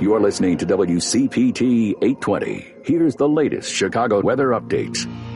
You're listening to WCPT 820. Here's the latest Chicago weather update.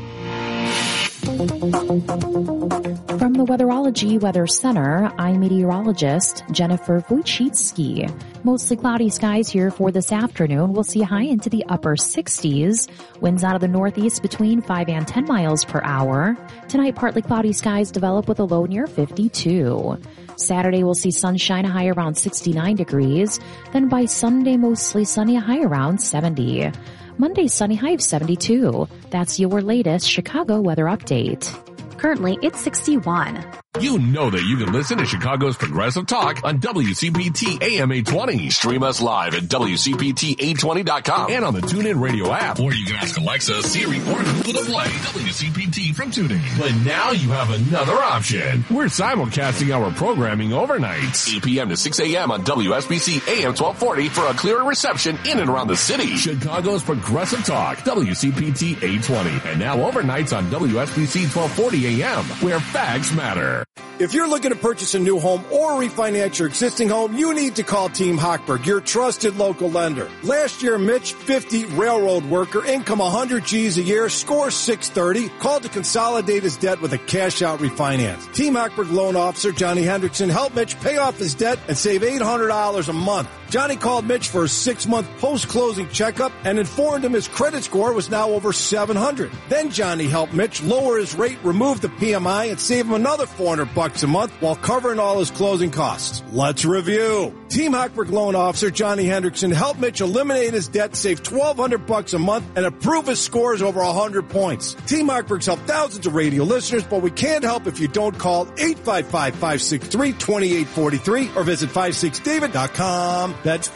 From the Weatherology Weather Center, I'm meteorologist Jennifer Wojcicki. Mostly cloudy skies here for this afternoon. We'll see a high into the upper 60s. Winds out of the northeast between 5 and 10 miles per hour. Tonight, partly cloudy skies develop with a low near 52. Saturday, we'll see sunshine, a high around 69 degrees. Then by Sunday, mostly sunny, a high around 70. Monday, sunny, high of 72. That's your latest Chicago weather update. Currently, it's 61. You know that you can listen to Chicago's Progressive Talk on WCPT AM 820. Stream us live at WCPT820.com and on the TuneIn Radio app. Or you can ask Alexa, Siri, or Google to play WCPT from TuneIn. But now you have another option. We're simulcasting our programming overnights. 8 p.m. to 6 a.m. on WSBC AM 1240 for a clearer reception in and around the city. Chicago's Progressive Talk, WCPT 820. And now overnights on WSBC 1240 AM, where facts matter. If you're looking to purchase a new home or refinance your existing home, you need to call Team Hochberg, your trusted local lender. Last year, Mitch, 50, railroad worker, income 100 G's a year, score 630, called to consolidate his debt with a cash-out refinance. Team Hochberg loan officer Johnny Hendrickson helped Mitch pay off his debt and save $800 a month. Johnny called Mitch for a 6-month post-closing checkup and informed him his credit score was now over 700. Then Johnny helped Mitch lower his rate, remove the PMI, and save him another $400 a month while covering all his closing costs. Let's review. Team Hochberg loan officer Johnny Hendrickson helped Mitch eliminate his debt, save $1,200 a month, and improve his scores over 100 points. Team Hochberg's helped thousands of radio listeners, but we can't help if you don't call 855-563-2843 or visit 56david.com. That's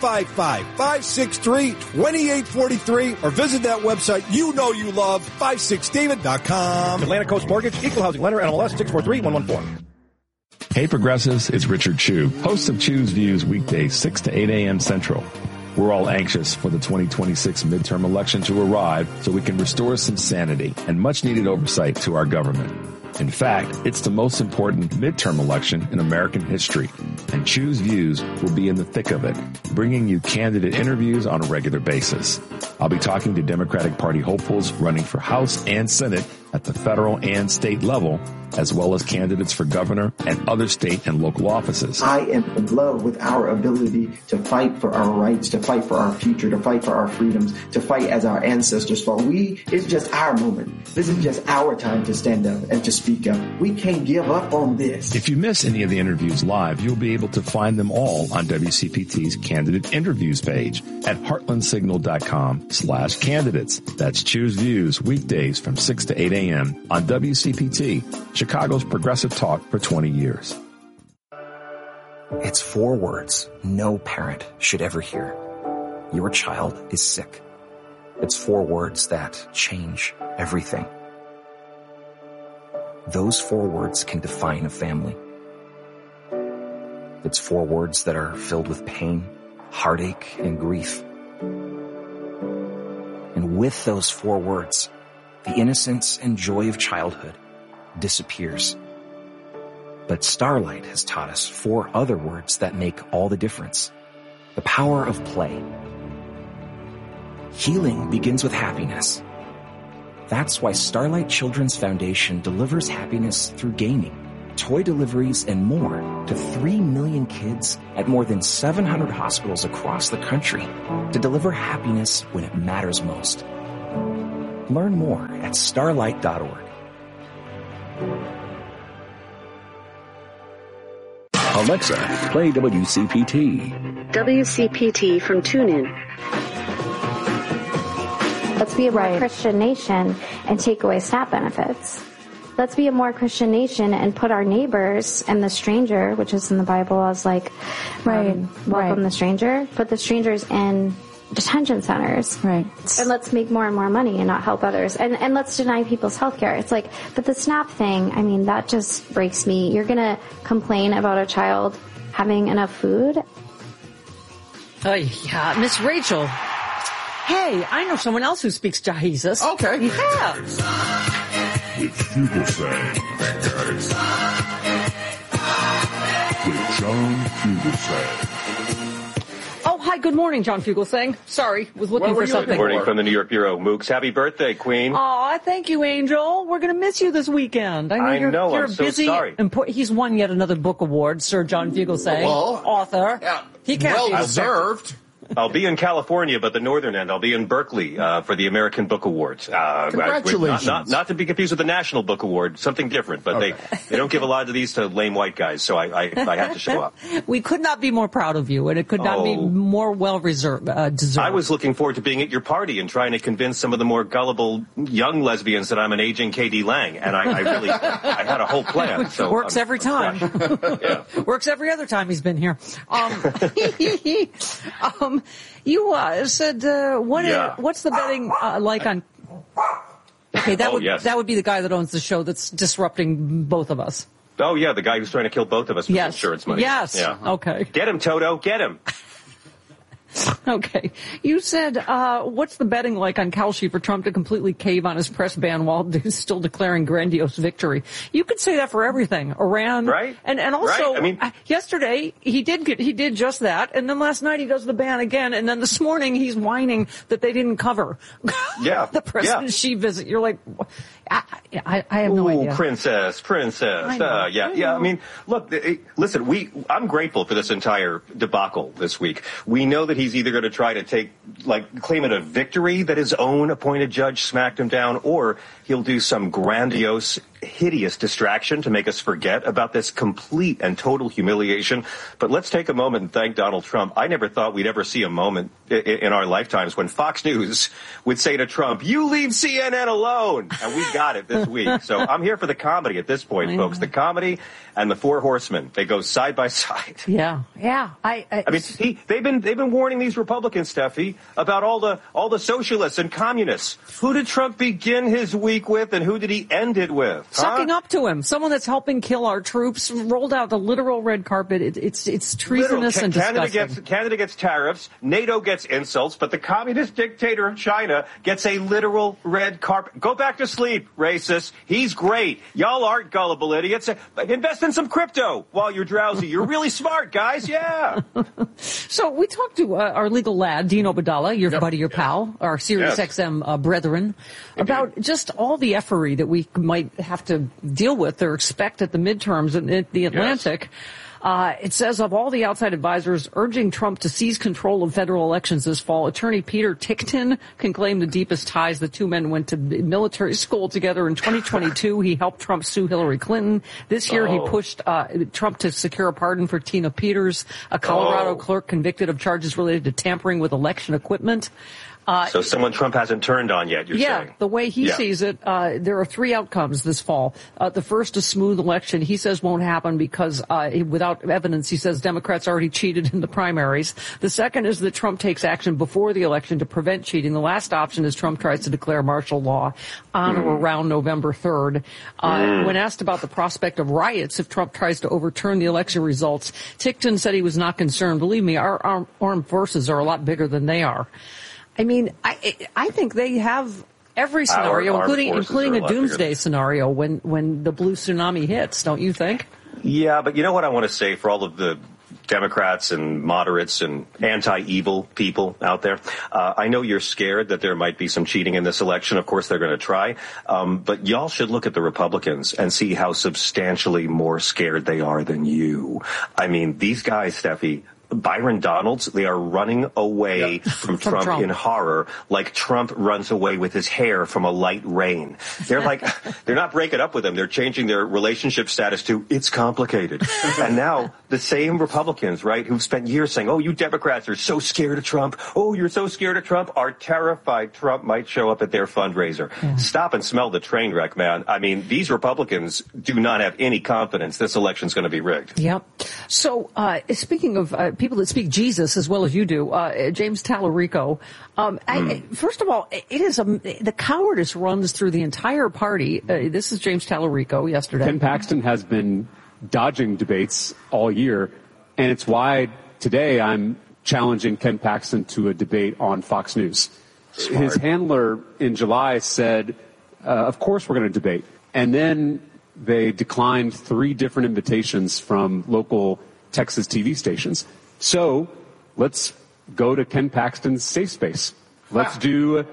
855-563-2843 or visit that website you know you love, 56david.com. Atlantic Coast Mortgage, Equal Housing Lender, NMLS 643114. Hey Progressives, it's Richard Chu, host of Chu's Views weekdays 6 to 8 a.m. Central. We're all anxious for the 2026 midterm election to arrive so we can restore some sanity and much needed oversight to our government. In fact, it's the most important midterm election in American history, and Chu's Views will be in the thick of it, bringing you candidate interviews on a regular basis. I'll be talking to Democratic Party hopefuls running for House and Senate at the federal and state level, as well as candidates for governor and other state and local offices. I am in love with our ability to fight for our rights, to fight for our future, to fight for our freedoms, to fight as our ancestors fought. It's just our moment. This is just our time to stand up and to speak up. We can't give up on this. If you miss any of the interviews live, you'll be able to find them all on WCPT's candidate interviews page at heartlandsignal.com/candidates. That's Choose Views weekdays from 6 to 8 a.m. on WCPT, Chicago's Progressive Talk for 20 years. It's 4 words no parent should ever hear. Your child is sick. It's 4 words that change everything. Those 4 words can define a family. It's 4 words that are filled with pain, heartache, and grief. And with those 4 words, the innocence and joy of childhood disappears. But Starlight has taught us 4 other words that make all the difference. The power of play. Healing begins with happiness. That's why Starlight Children's Foundation delivers happiness through gaming, toy deliveries, and more to 3 million kids at more than 700 hospitals across the country to deliver happiness when it matters most. Learn more at starlight.org. Alexa, play WCPT. WCPT from TuneIn. Let's be a more Christian nation and take away SNAP benefits. Let's be a more Christian nation and put our neighbors and the stranger, which is in the Bible as like, welcome the stranger, put the strangers in detention centers. Right. And let's make more and more money and not help others. And let's deny people's health care. It's like, but the SNAP thing, I mean, that just breaks me. You're going to complain about a child having enough food? Oh, yeah. Miss Rachel. Hey, I know someone else who speaks Jesus. Okay. Yeah. With Fugelsang. With John Fugelsang. Oh, hi, Hi, good morning, John Fugelsang. Sorry, was looking for something. Good morning from the New York Bureau. Mooks, happy birthday, Queen. Aw, thank you, Angel. We're going to miss you this weekend. I know, you're I'm so busy. sorry. He's won yet another book award, Sir John Fugelsang, author. Yeah, he can't well be deserved. I'll be in California, but the northern end. I'll be in Berkeley for the American Book Awards. Congratulations. Not to be confused with the National Book Award, something different. But they don't give a lot of these to lame white guys, so I had to show up. We could not be more proud of you, and it could not be more well deserved. I was looking forward to being at your party and trying to convince some of the more gullible young lesbians that I'm an aging K.D. Lang, and I really had a whole plan. So works every time. Yeah. Works every other time he's been here. You said what's the betting like on? Okay, that would be the guy that owns the show that's disrupting both of us. Oh yeah, the guy who's trying to kill both of us with insurance money. Yes. Yeah. Okay. Get him, Toto. Get him. Okay. You said, what's the betting like on Kalshi for Trump to completely cave on his press ban while still declaring grandiose victory? You could say that for everything. Iran. Right. And also, right. I mean, yesterday, he did just that. And then last night he does the ban again. And then this morning he's whining that they didn't cover the President Xi visit. You're like, I have no idea. Princess. I mean, look, listen, I'm grateful for this entire debacle this week. We know that he's either going to try to claim it a victory that his own appointed judge smacked him down, or he'll do some grandiose, hideous distraction to make us forget about this complete and total humiliation. But let's take a moment and thank Donald Trump. I never thought we'd ever see a moment in our lifetimes when Fox News would say to Trump, "You leave CNN alone." And we got it this week. So I'm here for the comedy at this point, folks. The comedy and the Four Horsemen, they go side by side. Yeah. I mean, they've been warning these Republicans, Steffi, about all the socialists and communists. Who did Trump begin his week with, and who did he end it with? Sucking up to him. Someone that's helping kill our troops rolled out the literal red carpet. It's treasonous and disgusting. Canada gets tariffs, NATO gets insults, but the communist dictator of China gets a literal red carpet. Go back to sleep, racists. He's great. Y'all aren't gullible idiots. Invest in some crypto while you're drowsy. You're really smart, guys. Yeah. So we talked to our legal lad, Dean Obeidallah, your buddy, your pal, our Sirius XM brethren, about just all the effery that we might have to deal with or expect at the midterms in the Atlantic. It says, of all the outside advisors urging Trump to seize control of federal elections this fall, attorney Peter Ticktin can claim the deepest ties. The two men went to military school together. In 2022, he helped Trump sue Hillary Clinton. This year, he pushed Trump to secure a pardon for Tina Peters, a Colorado clerk convicted of charges related to tampering with election equipment. So someone Trump hasn't turned on yet, you're saying? Yeah, the way he sees it, there are three outcomes this fall. The first, a smooth election, he says won't happen because without evidence, he says Democrats already cheated in the primaries. The second is that Trump takes action before the election to prevent cheating. The last option is Trump tries to declare martial law on or around November 3rd. When asked about the prospect of riots if Trump tries to overturn the election results, Ticktin said he was not concerned. Believe me, our armed forces are a lot bigger than they are. I mean, I think they have every scenario, including a doomsday scenario when the blue tsunami hits, don't you think? Yeah, but you know what I want to say for all of the Democrats and moderates and anti-evil people out there? I know you're scared that there might be some cheating in this election. Of course, they're going to try. But y'all should look at the Republicans and see how substantially more scared they are than you. I mean, these guys, Steffi, Byron Donalds, they are running away from Trump in horror, like Trump runs away with his hair from a light rain. They're not breaking up with him. They're changing their relationship status to it's complicated. And now the same Republicans, right, who've spent years saying, oh, you Democrats are so scared of Trump. Oh, you're so scared of Trump, are terrified Trump might show up at their fundraiser. Yeah. Stop and smell the train wreck, man. I mean, these Republicans do not have any confidence this election's going to be rigged. Yep. So speaking of people that speak Jesus as well as you do, James Tallarico. First of all, it is the cowardice runs through the entire party. This is James Tallarico yesterday. Ken Paxton has been dodging debates all year, and it's why today I'm challenging Ken Paxton to a debate on Fox News. Smart. His handler in July said, of course we're going to debate. And then they declined 3 different invitations from local Texas TV stations. So let's go to Ken Paxton's safe space. Let's do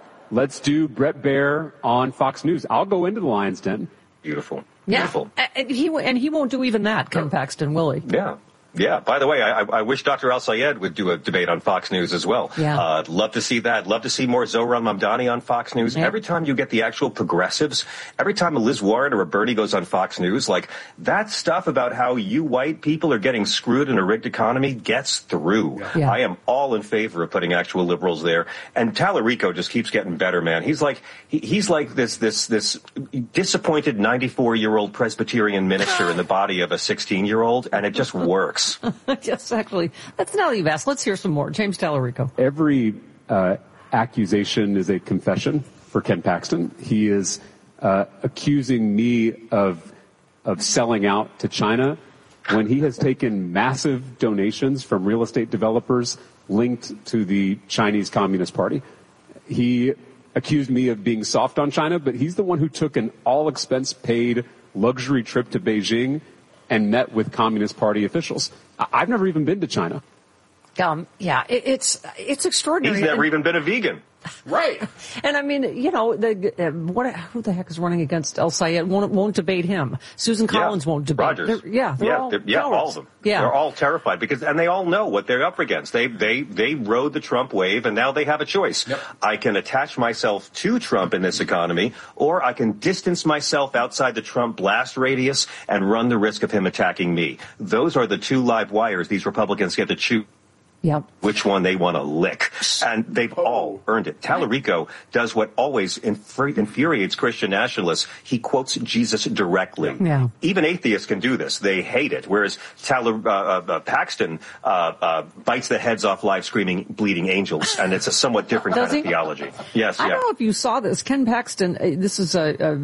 Bret Baier on Fox News. I'll go into the Lion's Den. Beautiful. Yeah. Beautiful. And he won't do even that, Ken Paxton, will he? Yeah. Yeah. By the way, I wish Dr. Al-Sayed would do a debate on Fox News as well. Yeah. Love to see that. Love to see more Zohran Mamdani on Fox News. Yeah. Every time you get the actual progressives, every time a Liz Warren or a Bernie goes on Fox News, like that stuff about how you white people are getting screwed in a rigged economy gets through. Yeah. I am all in favor of putting actual liberals there. And Tallarico just keeps getting better, man. He's like this disappointed 94-year-old Presbyterian minister in the body of a 16-year-old, and it just works. Yes, actually. That's now that you've asked. Let's hear some more. James Tallarico. Every accusation is a confession for Ken Paxton. He is accusing me of selling out to China when he has taken massive donations from real estate developers linked to the Chinese Communist Party. He accused me of being soft on China, but he's the one who took an all-expense-paid luxury trip to Beijing and met with Communist Party officials. I've never even been to China. Yeah, it's extraordinary. He's never even been a vegan. Right. And I mean, you know, who the heck is running against El-Sayed won't debate him. Susan Collins won't debate. Rogers. They're all of them. Yeah. They're all terrified and they all know what they're up against. They rode the Trump wave and now they have a choice. Yep. I can attach myself to Trump in this economy, or I can distance myself outside the Trump blast radius and run the risk of him attacking me. Those are the two live wires these Republicans get to choose. Yep. Which one they want to lick. And they've all earned it. Tallarico does what always infuriates Christian nationalists. He quotes Jesus directly. Yeah. Even atheists can do this. They hate it. Whereas Paxton bites the heads off live screaming, bleeding angels. And it's a somewhat different kind of theology. Yes, I don't know if you saw this. Ken Paxton, this is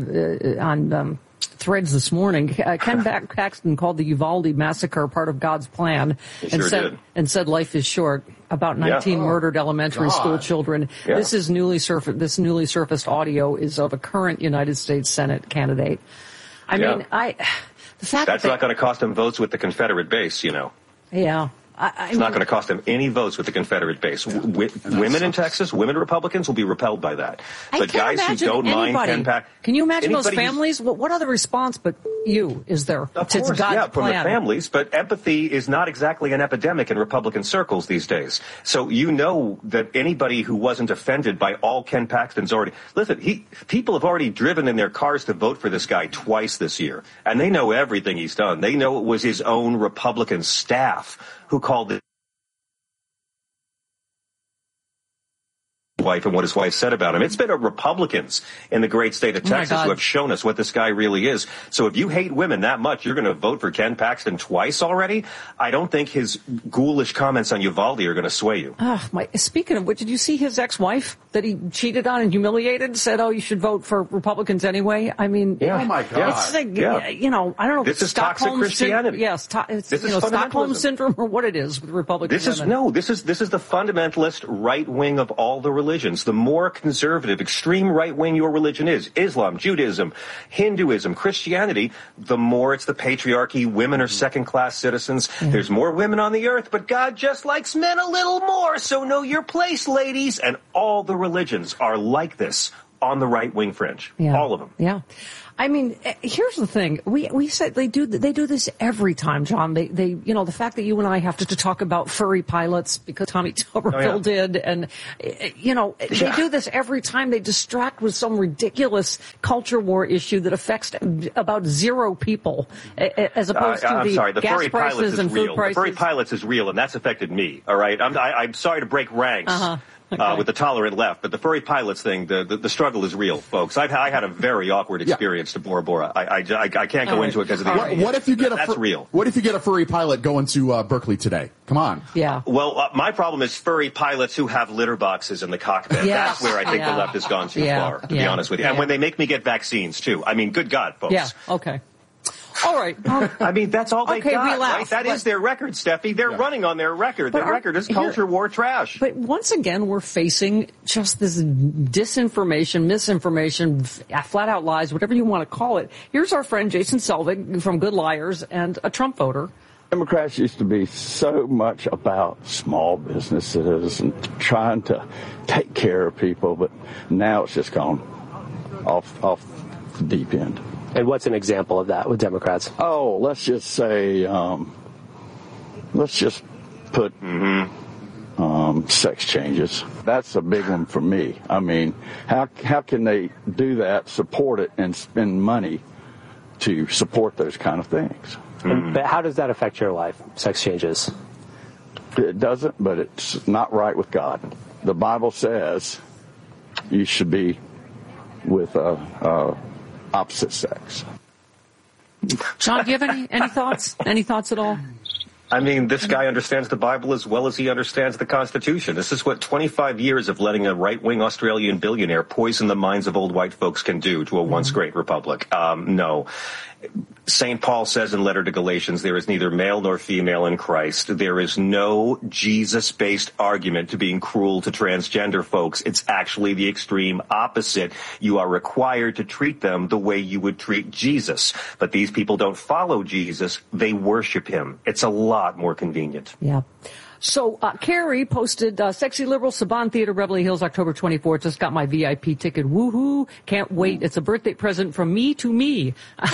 on Threads this morning. Ken Paxton called the Uvalde massacre part of God's plan, and said life is short. About 19 murdered elementary school children. Yeah. This newly surfaced audio is of a current United States Senate candidate. I mean, the fact that's not going to cost him votes with the Confederate base, you know. Yeah. It's not going to cost him any votes with the Confederate base. Women in Texas, women Republicans will be repelled by that. But guys who don't mind Ken Paxton. Can you imagine those families? What other response but you is there to God's plan? From the families. But empathy is not exactly an epidemic in Republican circles these days. So you know that anybody who wasn't offended by all Ken Paxton's already... Listen, people have already driven in their cars to vote for this guy twice this year. And they know everything he's done. They know it was his own Republican staff who called it wife and what his wife said about him. It's been Republicans in the great state of Texas who have shown us what this guy really is. So if you hate women that much, you're going to vote for Ken Paxton twice already? I don't think his ghoulish comments on Uvalde are going to sway you. Speaking of which, did you see his ex-wife that he cheated on and humiliated? Said, you should vote for Republicans anyway? I mean, oh my God. It's like, you know, I don't know. This is toxic Christianity. Yes, it's Stockholm syndrome or what it is with Republicans. This is the fundamentalist right wing of all the religions. The more conservative, extreme right wing your religion is, Islam, Judaism, Hinduism, Christianity, the more it's the patriarchy. Women are second-class citizens. There's more women on the earth, but God just likes men a little more. So know your place, ladies. And all the religions are like this on the right wing fringe. All of them. Yeah. I mean, here's the thing. We said they do this every time, John. They the fact that you and I have to talk about furry pilots because Tommy Tuberville did, and they do this every time. They distract with some ridiculous culture war issue that affects about 0 people, as opposed to the gas prices and food prices. The furry pilots is real, and that's affected me. All right, I'm sorry to break ranks. With the tolerant left, but the furry pilots thing, the struggle is real, folks. I had a very awkward experience to Bora Bora. I can't go into it because of the. What if you get that's real? What if you get a furry pilot going to Berkeley today? Come on. Yeah. Well, my problem is furry pilots who have litter boxes in the cockpit. Yes. That's where I think the left has gone too far, to be honest with you. And when they make me get vaccines too. I mean, good God, folks. Yeah. Okay. All right. I mean, that's all they got, relax, right? That is their record, Steffi. They're running on their record. Their record is culture war trash. But once again, we're facing just this disinformation, misinformation, flat out lies, whatever you want to call it. Here's our friend Jason Selvig from Good Liars and a Trump voter Democrats used to be so much about small businesses and trying to take care of people, but now it's just gone off the deep end. And what's an example of that with Democrats? Oh, let's just say, let's just put sex changes. That's a big one for me. I mean, how can they do that, support it, and spend money to support those kind of things? But how does that affect your life, sex changes? It doesn't, but it's not right with God. The Bible says you should be with opposite sex. John, do you have any thoughts? Any thoughts at all? I mean, this guy understands the Bible as well as he understands the Constitution. This is what 25 years of letting a right-wing Australian billionaire poison the minds of old white folks can do to a once great republic. No. St. Paul says in letter to Galatians, there is neither male nor female in Christ. There is no Jesus-based argument to being cruel to transgender folks. It's actually the extreme opposite. You are required to treat them the way you would treat Jesus. But these people don't follow Jesus. They worship him. It's a lot more convenient. Yeah. So, Carrie posted, Sexy Liberal, Saban Theater, Beverly Hills, October 24th. Just got my VIP ticket. Woohoo. Can't wait. It's a birthday present from me to me.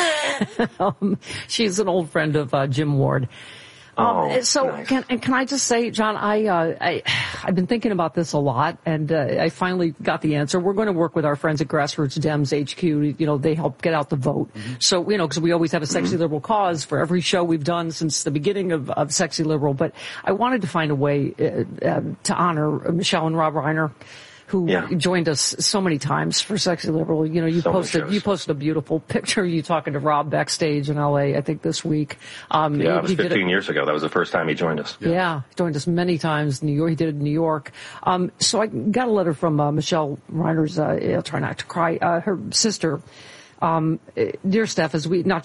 She's an old friend of, Jim Ward. Nice. Can I just say, John, I've been thinking about this a lot, and I finally got the answer. We're going to work with our friends at Grassroots Dems HQ. You know, they help get out the vote. So, you know, because we always have a Sexy Liberal cause for every show we've done since the beginning of Sexy Liberal. But I wanted to find a way to honor Michelle and Rob Reiner, who joined us so many times for Sexy Liberal. You know, you posted a beautiful picture of you talking to Rob backstage in LA, I think this week. It was 15 years ago. That was the first time he joined us. Yeah, joined us many times in New York. He did it in New York. So I got a letter from Michelle Reiner's, I'll try not to cry, her sister. Dear Steph, as we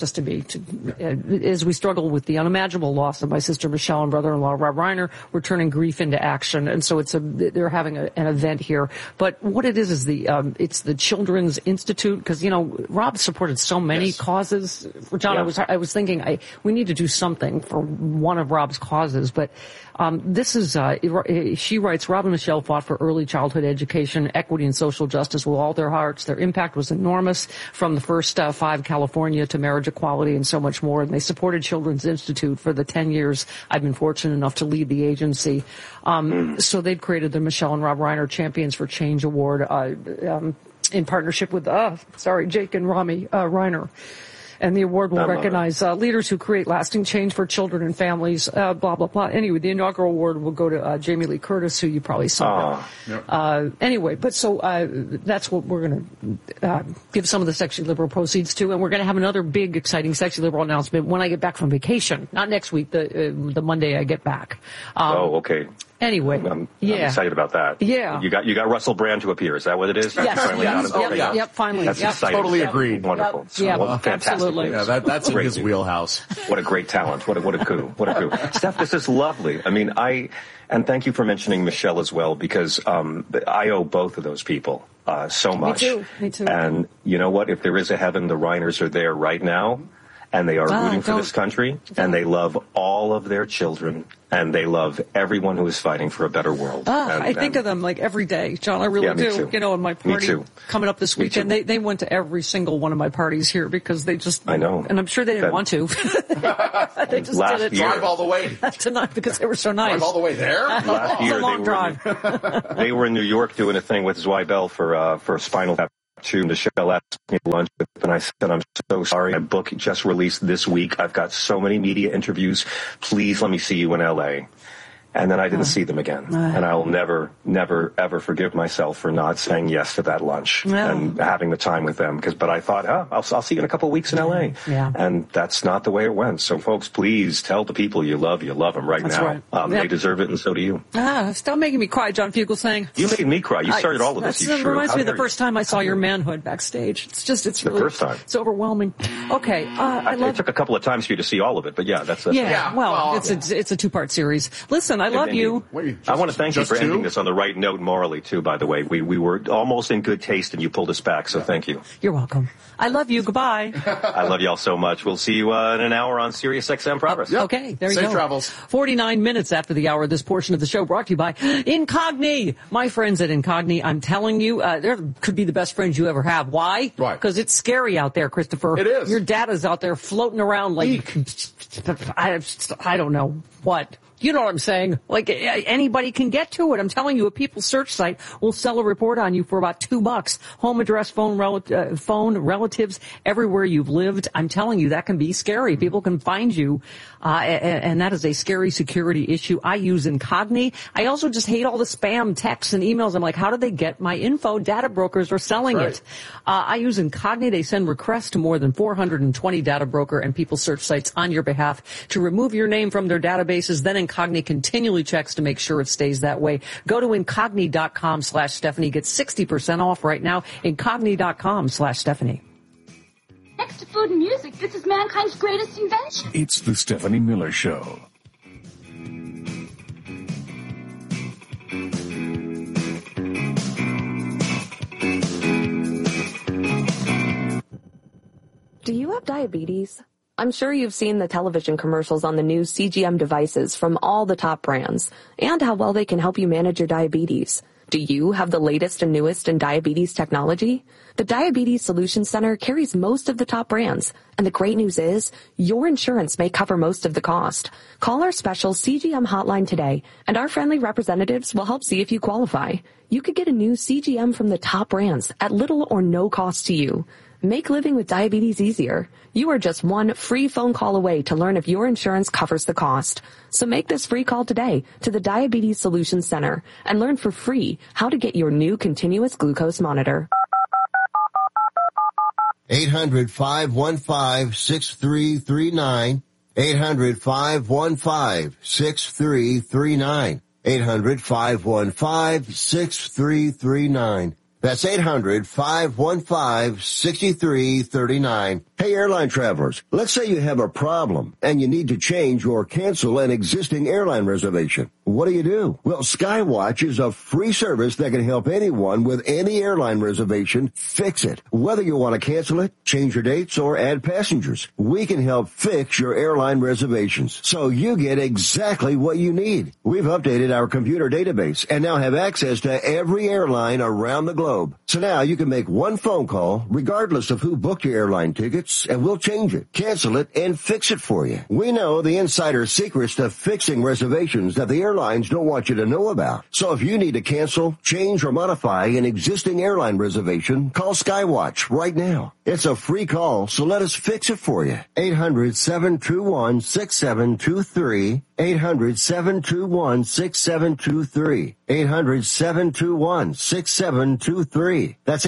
struggle with the unimaginable loss of my sister Michelle and brother-in-law Rob Reiner, we're turning grief into action, and so they're having an event here. But what it is it's the Children's Institute, because you know Rob supported so many causes. John, I was thinking we need to do something for one of Rob's causes, but. This is, she writes, Rob and Michelle fought for early childhood education, equity, and social justice with all their hearts. Their impact was enormous, from the first 5 California to marriage equality and so much more. And they supported Children's Institute for the 10 years I've been fortunate enough to lead the agency. So they've created the Michelle and Rob Reiner Champions for Change Award, in partnership with, Jake and Rami Reiner. And the award will recognize leaders who create lasting change for children and families, blah, blah, blah. Anyway, the inaugural award will go to Jamie Lee Curtis, who you probably saw. Anyway, but so that's what we're going to give some of the Sexy Liberal proceeds to. And we're going to have another big, exciting Sexy Liberal announcement when I get back from vacation. Not next week, the Monday I get back. Okay. Anyway, I'm excited about that. Yeah. You got Russell Brand to appear. Is that what it is? Yes. Finally. That's exciting. Totally agreed. Wonderful. Fantastic. Absolutely. Yeah, that's in his wheelhouse. What a great talent. What a coup. What a coup. Steph, this is lovely. I mean, and thank you for mentioning Michelle as well, because I owe both of those people so much. Me too. And you know what? If there is a heaven, the Reiners are there right now. And they are rooting for this country, and they love all of their children, and they love everyone who is fighting for a better world. I think of them like every day, John. I really do. Too. You know, in my party coming up this weekend, they went to every single one of my parties here because they just. I know, and I'm sure they didn't want to. They just last did it. Year, drive all the way tonight because they were so nice. Drive all the way there. Last year, it's a long drive. They were in New York doing a thing with Zweibel for Spinal Tap. Michelle asked me to lunch with, and I said, I'm so sorry. My book just released this week. I've got so many media interviews. Please let me see you in L.A. And then I didn't see them again. And I'll never, ever forgive myself for not saying yes to that lunch and having the time with them. But I thought, I'll see you in a couple of weeks in L.A. Yeah. And that's not the way it went. So, folks, please tell the people you love them right now. Right. They deserve it, and so do you. Stop making me cry, John Fugelsang. You made me cry. You started all of this. That reminds me of the first time I saw your manhood backstage. It's really, the first time. It's overwhelming. Okay. It took a couple of times for you to see all of it, but that's it. It's a 2-part series. Listen, Kevin, I love you. I want to thank you for ending this on the right note morally, too, by the way. We were almost in good taste, and you pulled us back, so thank you. You're welcome. I love you. Goodbye. I love y'all so much. We'll see you in an hour on Sirius XM Progress. Okay, there you go. Safe travels. 49 minutes after the hour, this portion of the show brought to you by Incogni. My friends at Incogni, I'm telling you, there could be the best friends you ever have. Why? Right. Because it's scary out there, Christopher. It is. Your data's out there floating around like, I don't know what. You know what I'm saying? Like, anybody can get to it. I'm telling you, a People search site will sell a report on you for about $2. Home address, phone, relatives, everywhere you've lived. I'm telling you, that can be scary. People can find you, and that is a scary security issue. I use Incogni. I also just hate all the spam texts and emails. I'm like, how did they get my info? Data brokers are selling it. I use Incogni. They send requests to more than 420 data broker and People search sites on your behalf to remove your name from their databases. Then Incogni continually checks to make sure it stays that way. Go to Incogni.com/Stephanie. Get 60% off right now. Incogni.com/Stephanie. Next to food and music, this is mankind's greatest invention. It's the Stephanie Miller Show. Do you have diabetes? I'm sure you've seen the television commercials on the new CGM devices from all the top brands and how well they can help you manage your diabetes. Do you have the latest and newest in diabetes technology? The Diabetes Solutions Center carries most of the top brands, and the great news is your insurance may cover most of the cost. Call our special CGM hotline today, and our friendly representatives will help see if you qualify. You could get a new CGM from the top brands at little or no cost to you. Make living with diabetes easier. You are just one free phone call away to learn if your insurance covers the cost. So make this free call today to the Diabetes Solutions Center and learn for free how to get your new continuous glucose monitor. 800-515-6339. 800-515-6339. 800-515-6339. That's 800-515-6339. Hey, airline travelers, let's say you have a problem and you need to change or cancel an existing airline reservation. What do? Well, Skywatch is a free service that can help anyone with any airline reservation fix it. Whether you want to cancel it, change your dates, or add passengers, we can help fix your airline reservations so you get exactly what you need. We've updated our computer database and now have access to every airline around the globe. So now you can make one phone call regardless of who booked your airline tickets, and we'll change it, cancel it, and fix it for you. We know the insider secrets to fixing reservations that the airlines don't want you to know about. So if you need to cancel, change, or modify an existing airline reservation, call Skywatch right now. It's a free call, so let us fix it for you. 800-721-6723. 800-721-6723. 800-721-6723. That's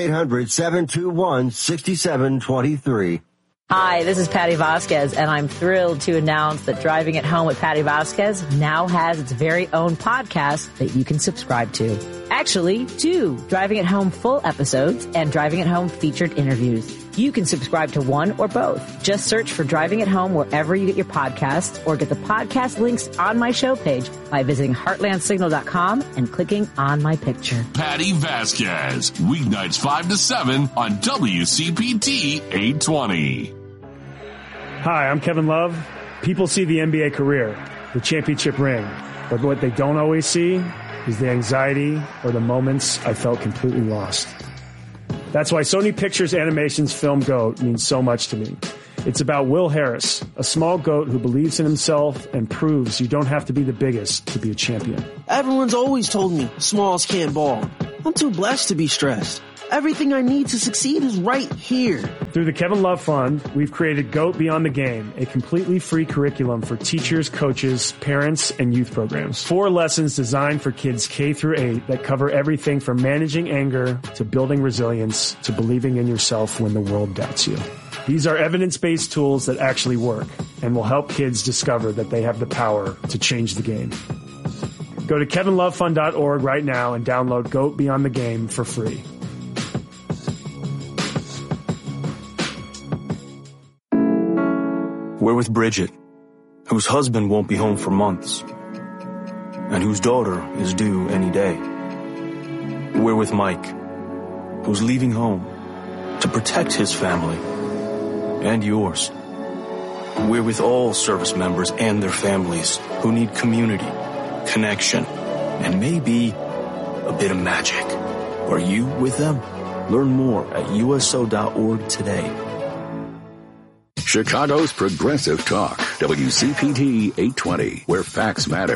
800-721-6723. Hi, this is Patty Vasquez, and I'm thrilled to announce that Driving at Home with Patty Vasquez now has its very own podcast that you can subscribe to. Actually, 2 Driving at Home full episodes and Driving at Home featured interviews. You can subscribe to one or both. Just search for Driving at Home wherever you get your podcasts, or get the podcast links on my show page by visiting heartlandsignal.com and clicking on my picture. Patty Vasquez, weeknights 5 to 7 on WCPT 820. Hi, I'm Kevin Love. People see the NBA career, the championship ring, but what they don't always see is the anxiety or the moments I felt completely lost. That's why Sony Pictures Animation's film GOAT means so much to me. It's about Will Harris, a small goat who believes in himself and proves you don't have to be the biggest to be a champion. Everyone's always told me smalls can't ball. I'm too blessed to be stressed. Everything I need to succeed is right here. Through the Kevin Love Fund, we've created GOAT Beyond the Game, a completely free curriculum for teachers, coaches, parents, and youth programs. 4 lessons designed for kids K through 8 that cover everything from managing anger to building resilience to believing in yourself when the world doubts you. These are evidence-based tools that actually work and will help kids discover that they have the power to change the game. Go to kevinlovefund.org right now and download GOAT Beyond the Game for free. We're with Bridget, whose husband won't be home for months. and whose daughter is due any day. We're with Mike, who's leaving home to protect his family and yours. We're with all service members and their families who need community, connection, and maybe a bit of magic. Are you with them? Learn more at USO.org today. Chicago's Progressive Talk, WCPT 820, where facts matter.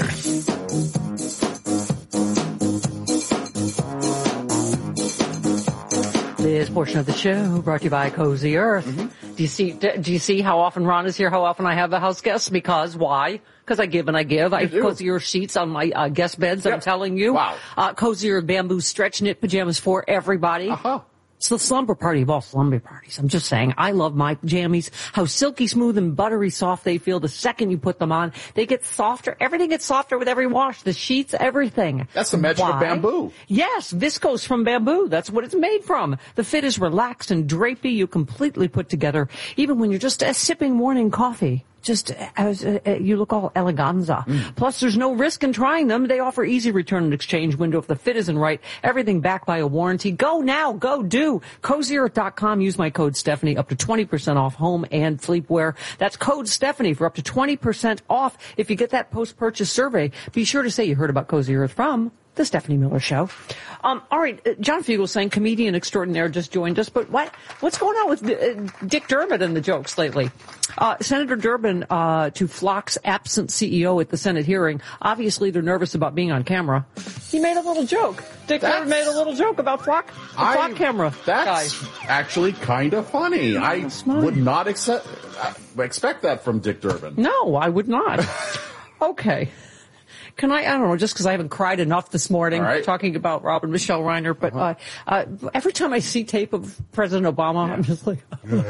This portion of the show brought to you by Cozy Earth. Mm-hmm. Do you see how often Ron is here, how often I have the house guests? Because why? Because I give and I give. I have Cozy Earth sheets on my guest beds, yep. I'm telling you. Wow. Cozy Earth bamboo stretch knit pajamas for everybody. Uh-huh. It's the slumber party of all slumber parties. I'm just saying, I love my jammies, how silky smooth and buttery soft they feel the second you put them on. They get softer. Everything gets softer with every wash. The sheets, everything. That's the magic of bamboo. Yes, viscose from bamboo. That's what it's made from. The fit is relaxed and drapey. You completely put together, even when you're just sipping morning coffee. Just as you look all eleganza. Plus, there's no risk in trying them. They offer easy return and exchange window if the fit isn't right. Everything backed by a warranty. Go now. Go do. CozyEarth.com. Use my code Stephanie up to 20% off home and sleepwear. That's code Stephanie for up to 20% off. If you get that post-purchase survey, be sure to say you heard about Cozy Earth from The Stephanie Miller Show. All right, John Fugelsang, comedian extraordinaire, just joined us. But what's going on with Dick Durbin and the jokes lately? Senator Durbin to Flock's absent CEO at the Senate hearing. Obviously, they're nervous about being on camera. He made a little joke. Dick Durbin made a little joke about Flock camera. That's actually kind of funny. I would not expect that from Dick Durbin. No, I would not. Okay. Can I don't know, just because I haven't cried enough this morning talking about Rob and Michelle Reiner, but every time I see tape of President Obama, I'm just like,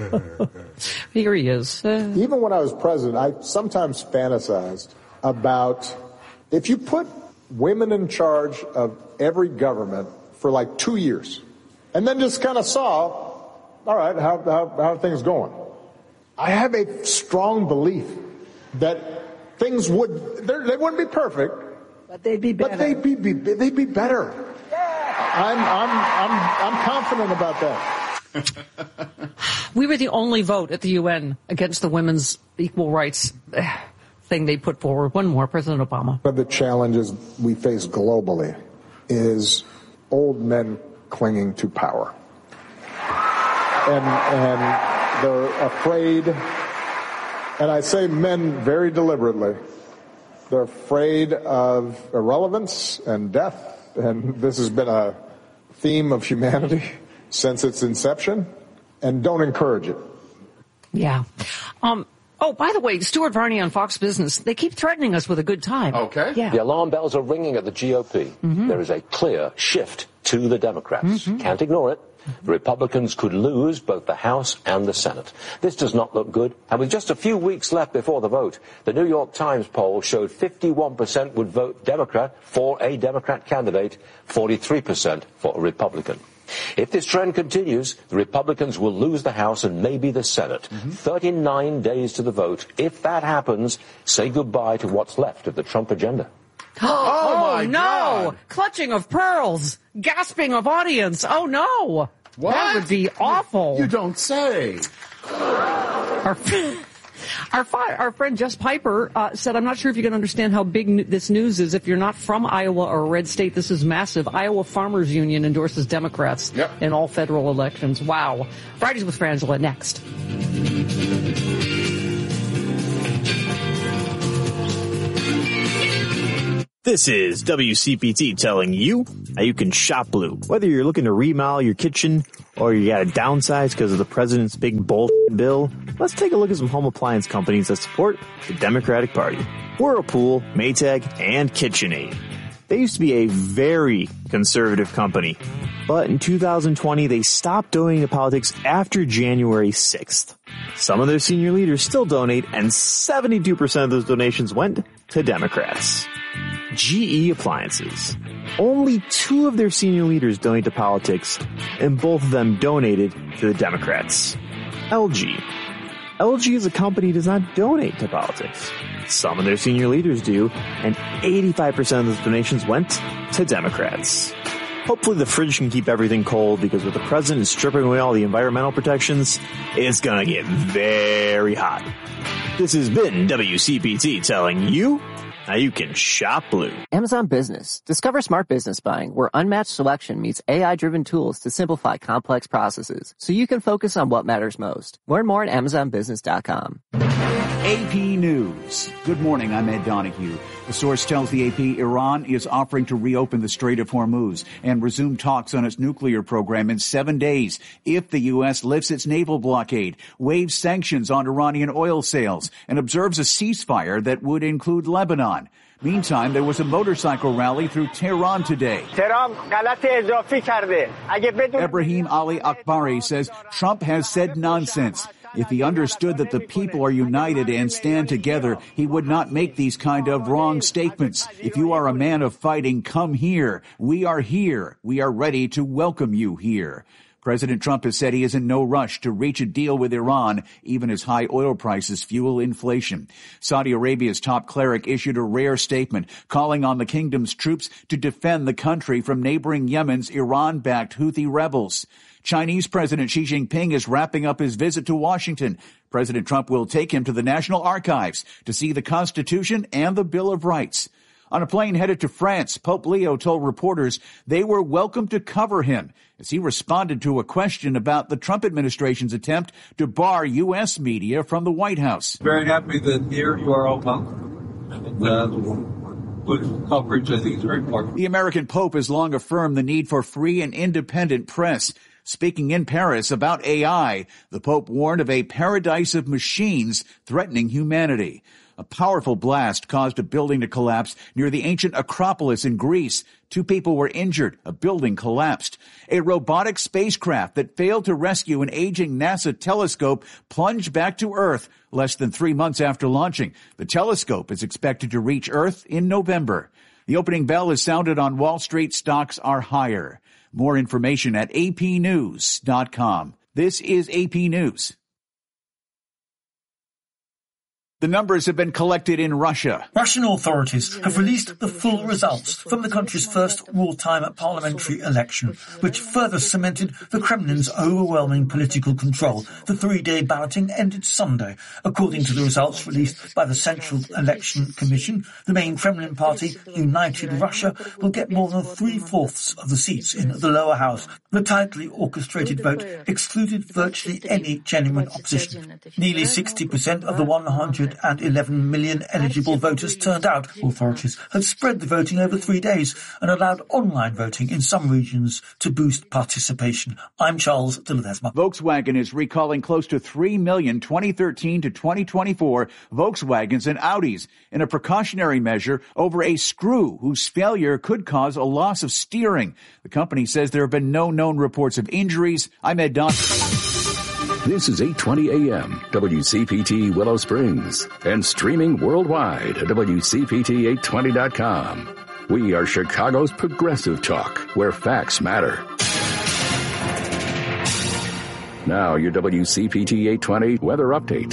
here he is. Even when I was president, I sometimes fantasized about if you put women in charge of every government for like 2 years, and then just kind of saw, all right, how are things going? I have a strong belief that things they wouldn't be perfect, but they'd be better. But they'd be better. I'm confident about that. We were the only vote at the UN against the women's equal rights thing they put forward. One more, President Obama. One of the challenges we face globally is old men clinging to power, and they're afraid. And I say men very deliberately. They're afraid of irrelevance and death, and this has been a theme of humanity since its inception, and don't encourage it. Yeah. Oh, by the way, Stuart Varney on Fox Business, they keep threatening us with a good time. Okay. Yeah. The alarm bells are ringing at the GOP. Mm-hmm. There is a clear shift to the Democrats. Mm-hmm. Can't ignore it. The Republicans could lose both the House and the Senate. This does not look good. And with just a few weeks left before the vote, the New York Times poll showed 51% would vote Democrat for a Democrat candidate, 43% for a Republican. If this trend continues, the Republicans will lose the House and maybe the Senate. 39 days to the vote. If that happens, say goodbye to what's left of the Trump agenda. Oh my no! God. Clutching of pearls, gasping of audience. Oh no! What? That would be awful. You don't say. Our friend Jess Piper said, I'm not sure if you can understand how big this news is. If you're not from Iowa or a red state, this is massive. Iowa Farmers Union endorses Democrats in all federal elections. Wow. Fridays with Frangela next. This is WCPT telling you how you can shop blue. Whether you're looking to remodel your kitchen or you got to downsize because of the president's big bullshit bill, let's take a look at some home appliance companies that support the Democratic Party. Whirlpool, Maytag, and KitchenAid. They used to be a very conservative company, but in 2020 they stopped donating to politics after January 6th. Some of their senior leaders still donate, and 72% of those donations went to Democrats. GE Appliances. Only 2 of their senior leaders donate to politics, and both of them donated to the Democrats. LG. LG as a company does not donate to politics. Some of their senior leaders do, and 85% of those donations went to Democrats. Hopefully the fridge can keep everything cold, because with the president stripping away all the environmental protections, it's gonna get very hot. This has been WCPT telling you how you can shop blue. Amazon Business. Discover smart business buying, where unmatched selection meets AI-driven tools to simplify complex processes, so you can focus on what matters most. Learn more at AmazonBusiness.com. AP News. Good morning, I'm Ed Donahue. The source tells the AP Iran is offering to reopen the Strait of Hormuz and resume talks on its nuclear program in 7 days if the U.S. lifts its naval blockade, waives sanctions on Iranian oil sales, and observes a ceasefire that would include Lebanon. Meantime, there was a motorcycle rally through Tehran today. Ebrahim Ali Akbari says Trump has said nonsense. If he understood that the people are united and stand together, he would not make these kind of wrong statements. If you are a man of fighting, come here. We are here. We are ready to welcome you here. President Trump has said he is in no rush to reach a deal with Iran, even as high oil prices fuel inflation. Saudi Arabia's top cleric issued a rare statement calling on the kingdom's troops to defend the country from neighboring Yemen's Iran-backed Houthi rebels. Chinese President Xi Jinping is wrapping up his visit to Washington. President Trump will take him to the National Archives to see the Constitution and the Bill of Rights. On a plane headed to France, Pope Leo told reporters they were welcome to cover him as he responded to a question about the Trump administration's attempt to bar U.S. media from the White House. Very happy that here you are all welcome. And good coverage, I think, is very important. The American Pope has long affirmed the need for free and independent press. Speaking in Paris about AI, the Pope warned of a paradise of machines threatening humanity. A powerful blast caused a building to collapse near the ancient Acropolis in Greece. 2 people were injured. A building collapsed. A robotic spacecraft that failed to rescue an aging NASA telescope plunged back to Earth less than 3 months after launching. The telescope is expected to reach Earth in November. The opening bell is sounded on Wall Street. Stocks are higher. More information at apnews.com. This is AP News. The numbers have been collected in Russia. Russian authorities have released the full results from the country's first wartime parliamentary election, which further cemented the Kremlin's overwhelming political control. The 3-day balloting ended Sunday. According to the results released by the Central Election Commission, the main Kremlin party, United Russia, will get more than 3/4 of the seats in the lower house. The tightly orchestrated vote excluded virtually any genuine opposition. Nearly 60% of the 111 million eligible voters turned out. Authorities have spread the voting over 3 days and allowed online voting in some regions to boost participation. I'm Charles de Ledesma. Volkswagen is recalling close to 3 million 2013 to 2024 Volkswagens and Audis in a precautionary measure over a screw whose failure could cause a loss of steering. The company says there have been no known reports of injuries. I'm Ed Don. This is 820 AM, WCPT Willow Springs, and streaming worldwide at WCPT820.com. We are Chicago's progressive talk, where facts matter. Now, your WCPT 820 weather update.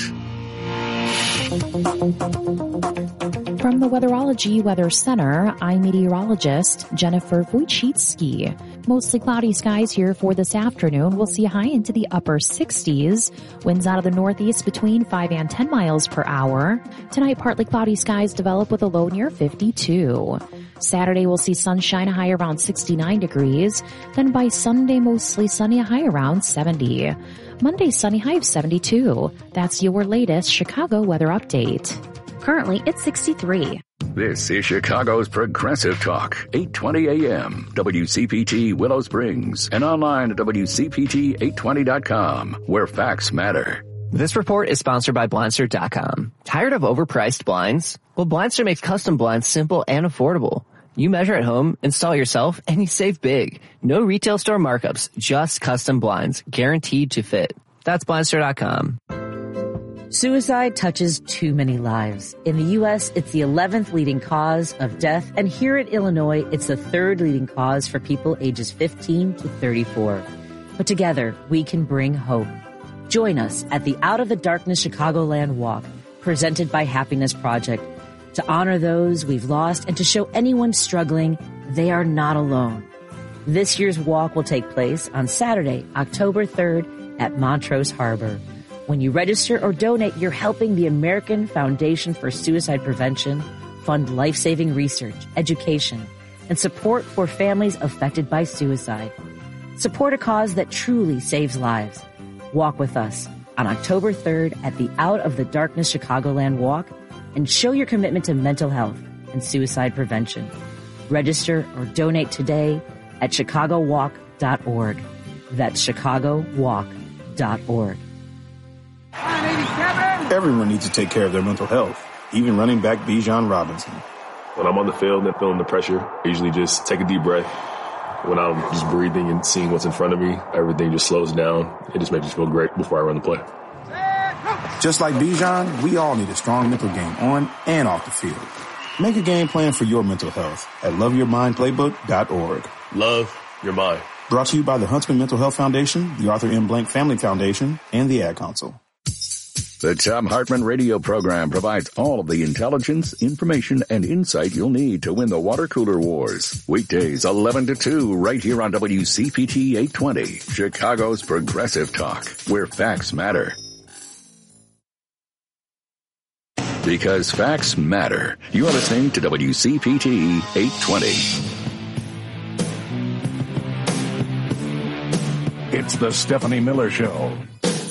From the Weatherology Weather Center, I'm meteorologist Jennifer Wojcicki. Mostly cloudy skies here for this afternoon. We'll see a high into the upper 60s. Winds out of the northeast between 5 and 10 miles per hour. Tonight, partly cloudy skies develop with a low near 52. Saturday, we'll see sunshine, a high around 69 degrees. Then by Sunday, mostly sunny, a high around 70. Monday, sunny, high of 72. That's your latest Chicago weather update. Currently, it's 63. This is Chicago's Progressive Talk, 820 AM, WCPT Willow Springs, and online at WCPT820.com, where facts matter. This report is sponsored by Blindster.com. Tired of overpriced blinds? Well, Blindster makes custom blinds simple and affordable. You measure at home, install yourself, and you save big. No retail store markups, just custom blinds, guaranteed to fit. That's Blindster.com. Suicide touches too many lives. In the U.S., it's the 11th leading cause of death, and here in Illinois, it's the 3rd leading cause for people ages 15 to 34. But together, we can bring hope. Join us at the Out of the Darkness Chicagoland Walk, presented by Happiness Project, to honor those we've lost and to show anyone struggling they are not alone. This year's walk will take place on Saturday, October 3rd at Montrose Harbor. When you register or donate, you're helping the American Foundation for Suicide Prevention fund life-saving research, education, and support for families affected by suicide. Support a cause that truly saves lives. Walk with us on October 3rd at the Out of the Darkness Chicagoland Walk and show your commitment to mental health and suicide prevention. Register or donate today at chicagowalk.org. That's chicagowalk.org. Everyone needs to take care of their mental health, even running back Bijan Robinson. When I'm on the field and feeling the pressure, I usually just take a deep breath. When I'm just breathing and seeing what's in front of me, everything just slows down. It just makes me feel great before I run the play. Just like Bijan, we all need a strong mental game on and off the field. Make a game plan for your mental health at loveyourmindplaybook.org. Love your mind. Brought to you by the Huntsman Mental Health Foundation, the Arthur M. Blank Family Foundation, and the Ad Council. The Thom Hartmann radio program provides all of the intelligence, information, and insight you'll need to win the water cooler wars. Weekdays 11 to 2 right here on WCPT 820, Chicago's Progressive Talk, where facts matter. Because facts matter. You're listening to WCPT 820. It's the Stephanie Miller Show.